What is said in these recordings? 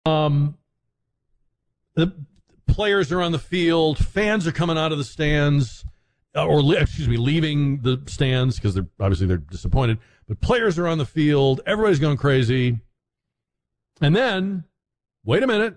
The players are on the field. Fans are coming out of the stands, leaving the stands because they're disappointed. But players are on the field. Everybody's going crazy. And then, wait a minute.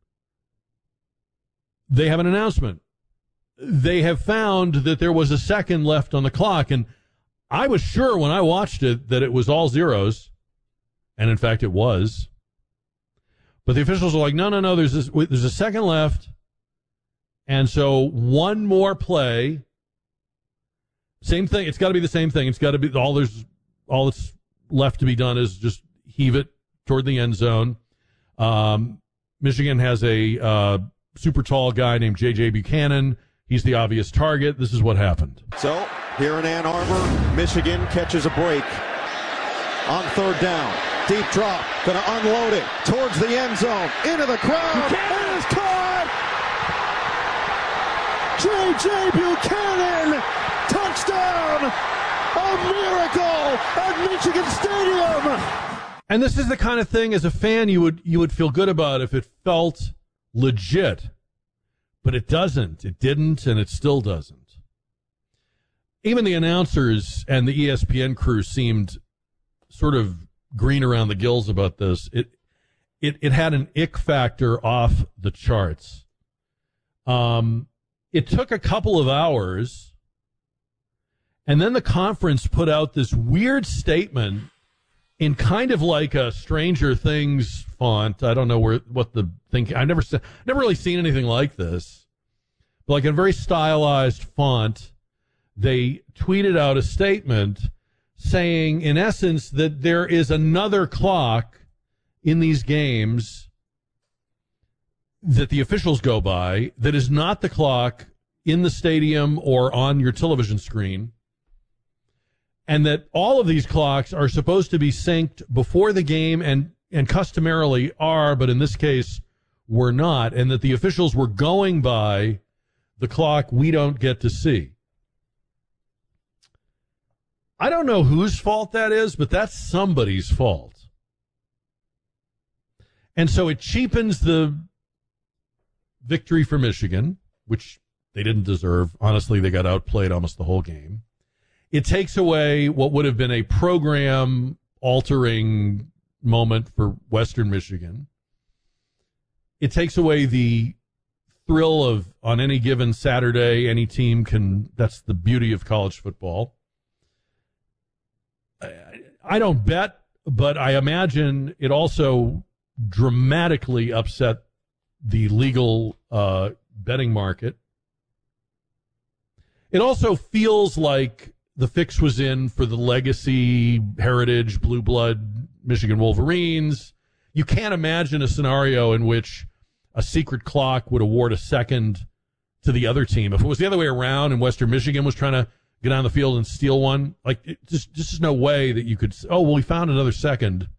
They have an announcement. They have found that there was a second left on the clock. And I was sure when I watched it that it was all zeros. And in fact, it was. But the officials are like, no, there's a second left. And so one more play. Same thing. It's got to be the same thing. It's got to be all that's left to be done is just heave it toward the end zone. Michigan has a super tall guy named J.J. Buchanan. He's the obvious target. This is what happened. So here in Ann Arbor, Michigan catches a break on third down. Deep drop, going to unload it towards the end zone, into the crowd, and it's caught! J.J. Buchanan, touchdown! A miracle at Michigan Stadium! And this is the kind of thing, as a fan, you would feel good about if it felt legit. But it doesn't. It didn't, and it still doesn't. Even the announcers and the ESPN crew seemed sort of green around the gills about this. It had an ick factor off the charts. It took a couple of hours, and then the conference put out this weird statement in kind of like a Stranger Things font. I don't know what the thing. I've never really seen anything like this. But like a very stylized font, they tweeted out a statement saying, in essence, that there is another clock in these games that the officials go by that is not the clock in the stadium or on your television screen, and that all of these clocks are supposed to be synced before the game and customarily are, but in this case were not, and that the officials were going by the clock we don't get to see. I don't know whose fault that is, but that's somebody's fault. And so it cheapens the victory for Michigan, which they didn't deserve. Honestly, they got outplayed almost the whole game. It takes away what would have been a program-altering moment for Western Michigan. It takes away the thrill of, on any given Saturday, any team can, that's the beauty of college football. I don't bet, but I imagine it also dramatically upset the legal betting market. It also feels like the fix was in for the legacy, heritage, blue blood Michigan Wolverines. You can't imagine a scenario in which a secret clock would award a second to the other team. If it was the other way around and Western Michigan was trying to get on the field and steal one, like, just no way that you could, we found another second.